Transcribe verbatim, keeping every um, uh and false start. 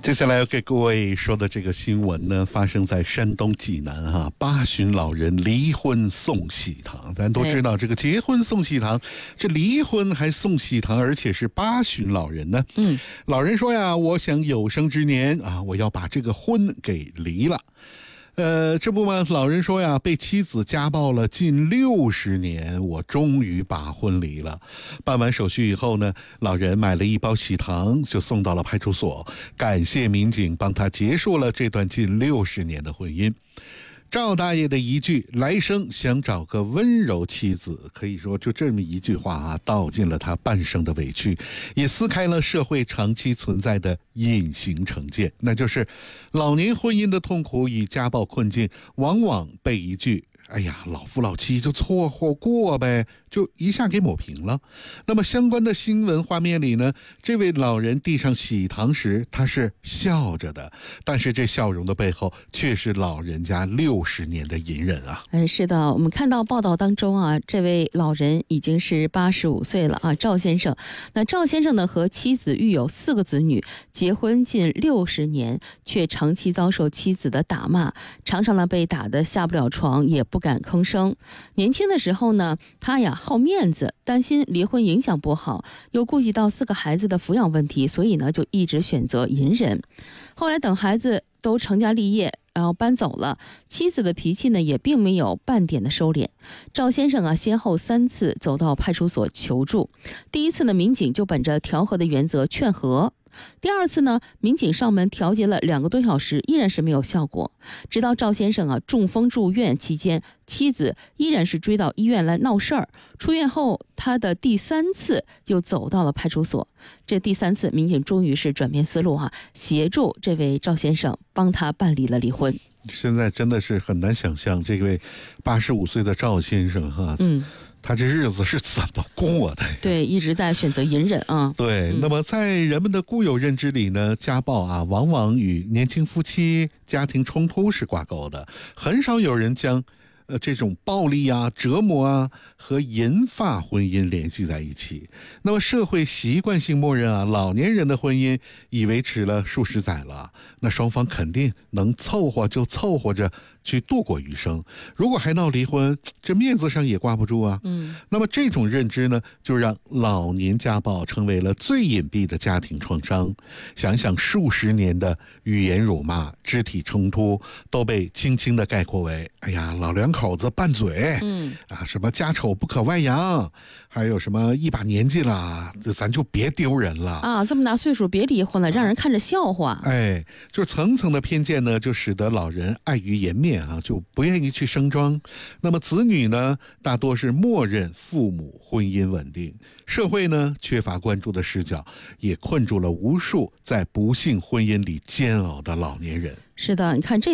接下来要给各位说的这个新闻呢，发生在山东济南哈，八旬老人离婚送喜糖。咱都知道这个结婚送喜糖，这离婚还送喜糖，而且是八旬老人呢。嗯，老人说呀，我想有生之年啊，我要把这个婚给离了。呃，这不嘛，老人说呀，被妻子家暴了近六十年，我终于把婚离了。办完手续以后呢，老人买了一包喜糖，就送到了派出所，感谢民警帮他结束了这段近六十年的婚姻。赵大爷的一句来生想找个温柔妻子，可以说就这么一句话啊，道尽了他半生的委屈，也撕开了社会长期存在的隐形成见，那就是老年婚姻的痛苦与家暴困境往往被一句哎呀，老夫老妻就凑合过呗，就一下给抹平了。那么相关的新闻画面里呢，这位老人递上喜糖时，他是笑着的，但是这笑容的背后却是老人家六十年的隐忍啊。 哎，是的，我们看到报道当中啊，这位老人已经是八十五岁了啊，赵先生。那赵先生呢，和妻子育有四个子女，结婚近六十年，却长期遭受妻子的打骂，常常呢被打得下不了床，也不不敢吭声。年轻的时候呢，他呀好面子，担心离婚影响不好，又顾及到四个孩子的抚养问题，所以呢就一直选择隐忍。后来等孩子都成家立业，然后搬走了，妻子的脾气呢也并没有半点的收敛。赵先生啊先后三次走到派出所求助，第一次呢民警就本着调和的原则劝和。第二次呢，民警上门调解了两个多小时，依然是没有效果。直到赵先生啊中风住院期间，妻子依然是追到医院来闹事儿。出院后，他的第三次又走到了派出所。这第三次，民警终于是转变思路哈、啊，协助这位赵先生帮他办理了离婚。 现在真的是很难想象这位八十五岁的赵先生哈，嗯。他这日子是怎么过的呀？ 对，一直在选择隐忍啊。 对，那么在人们的固有认知里呢，家暴啊，往往与年轻夫妻家庭冲突是挂钩的，很少有人将呃这种暴力啊、折磨啊和银发婚姻联系在一起。那么社会习惯性默认啊，老年人的婚姻已维持了数十载了，那双方肯定能凑合就凑合着去度过余生，如果还闹离婚，这面子上也挂不住啊。嗯，那么这种认知呢，就让老年家暴成为了最隐蔽的家庭创伤。想想数十年的语言辱骂、肢体冲突，都被轻轻的概括为：哎呀，老两口子拌嘴，嗯啊，什么家丑不可外扬，还有什么一把年纪了，咱就别丢人了啊，这么大岁数别离婚了，让人看着笑话。 哎，就层层的偏见呢，就使得老人碍于颜面啊，就不愿意去声张。那么子女呢，大多是默认父母婚姻稳定，社会呢缺乏关注的视角，也困住了无数在不幸婚姻里煎熬的老年人。 是的，你看这